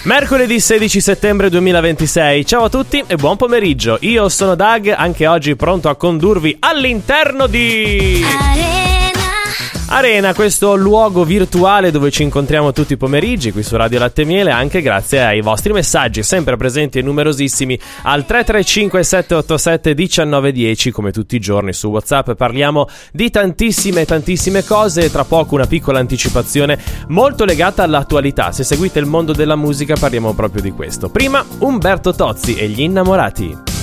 Mercoledì 16 settembre 2026. Ciao a tutti e buon pomeriggio. Io sono Doug, anche oggi pronto a condurvi all'interno di Arena, questo luogo virtuale dove ci incontriamo tutti i pomeriggi qui su Radio Latte e Miele, anche grazie ai vostri messaggi sempre presenti e numerosissimi al 335 787 1910. Come tutti i giorni su WhatsApp parliamo di tantissime cose, tra poco una piccola anticipazione molto legata all'attualità. Se seguite il mondo della musica parliamo proprio di questo. Prima Umberto Tozzi e gli innamorati.